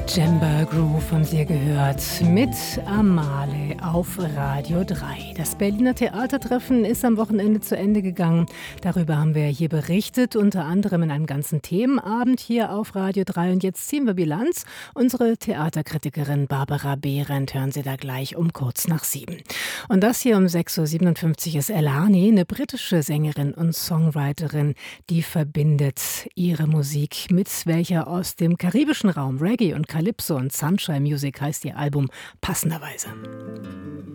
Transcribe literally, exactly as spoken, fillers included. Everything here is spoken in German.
Djemba Groove haben Sie gehört mit Amale auf Radio drei. Das Berliner Theatertreffen ist am Wochenende zu Ende gegangen. Darüber haben wir hier berichtet, unter anderem in einem ganzen Themenabend hier auf Radio drei. Und jetzt ziehen wir Bilanz. Unsere Theaterkritikerin Barbara Behrendt hören Sie da gleich um kurz nach sieben. Und das hier um sechs Uhr siebenundfünfzig ist Elani, eine britische Sängerin und Songwriterin, die verbindet ihre Musik mit welcher aus dem karibischen Raum, Reggae und Calypso und Sunshine Music heißt ihr Album passenderweise.